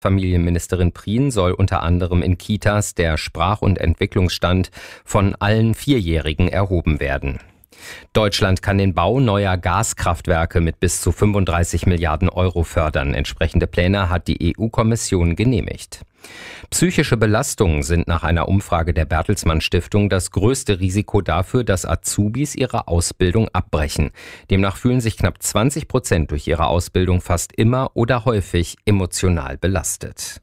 Familienministerin Prien soll unter anderem in Kitas der Sprach- und Entwicklungsstand von allen Vierjährigen erhoben werden. Deutschland kann den Bau neuer Gaskraftwerke mit bis zu 35 Milliarden Euro fördern. Entsprechende Pläne hat die EU-Kommission genehmigt. Psychische Belastungen sind nach einer Umfrage der Bertelsmann Stiftung das größte Risiko dafür, dass Azubis ihre Ausbildung abbrechen. Demnach fühlen sich knapp 20% durch ihre Ausbildung fast immer oder häufig emotional belastet.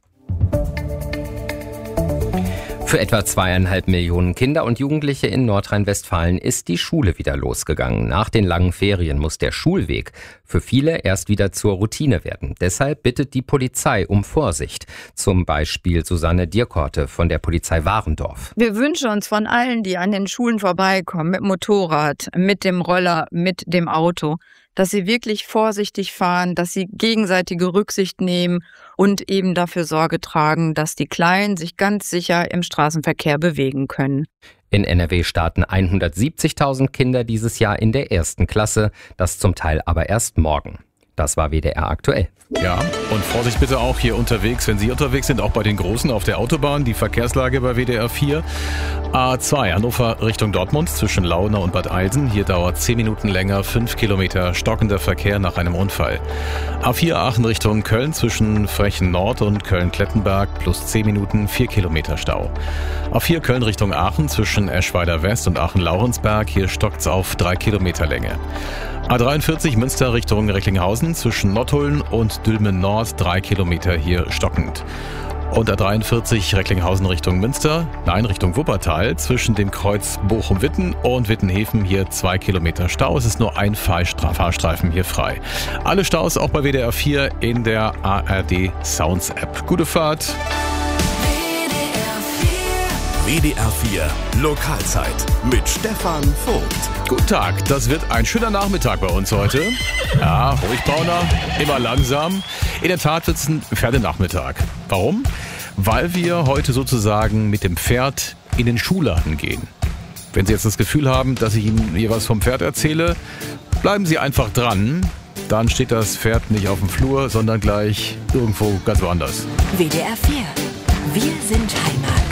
Für etwa 2,5 Millionen Kinder und Jugendliche in Nordrhein-Westfalen ist die Schule wieder losgegangen. Nach den langen Ferien muss der Schulweg für viele erst wieder zur Routine werden. Deshalb bittet die Polizei um Vorsicht. Zum Beispiel Susanne Dierkorte von der Polizei Warendorf. Wir wünschen uns von allen, die an den Schulen vorbeikommen, mit dem Motorrad, mit dem Roller, mit dem Auto, dass sie wirklich vorsichtig fahren, dass sie gegenseitige Rücksicht nehmen und eben dafür Sorge tragen, dass die Kleinen sich ganz sicher im Straßenverkehr bewegen können. In NRW starten 170.000 Kinder dieses Jahr in der 1. Klasse, das zum Teil aber erst morgen. Das war WDR aktuell. Ja, und Vorsicht bitte auch hier unterwegs, wenn Sie unterwegs sind, auch bei den Großen auf der Autobahn. Die Verkehrslage bei WDR 4. A2 Hannover Richtung Dortmund zwischen Launa und Bad Eilsen. Hier dauert 10 Minuten länger, 5 Kilometer stockender Verkehr nach einem Unfall. A4 Aachen Richtung Köln zwischen Frechen Nord und Köln-Klettenberg plus 10 Minuten, 4 Kilometer Stau. A4 Köln Richtung Aachen zwischen Eschweiler West und Aachen-Laurensberg. Hier stockt's auf 3 Kilometer Länge. A43 Münster Richtung Recklinghausen zwischen Nottuln und Dülmen Nord 3 Kilometer hier stockend. Und A43 Recklinghausen Richtung Münster, Richtung Wuppertal zwischen dem Kreuz Bochum-Witten und Wittenhäfen hier 2 Kilometer Stau. Es ist nur ein Fahrstreifen hier frei. Alle Staus auch bei WDR 4 in der ARD Sounds App. Gute Fahrt! WDR 4 Lokalzeit mit Stefan Vogt. Guten Tag, das wird ein schöner Nachmittag bei uns heute. Ja, ruhig Brauner, immer langsam. In der Tat wird es ein Pferdenachmittag. Warum? Weil wir heute sozusagen mit dem Pferd in den Schuhladen gehen. Wenn Sie jetzt das Gefühl haben, dass ich Ihnen hier was vom Pferd erzähle, bleiben Sie einfach dran. Dann steht das Pferd nicht auf dem Flur, sondern gleich irgendwo ganz woanders. WDR 4. Wir sind Heimat.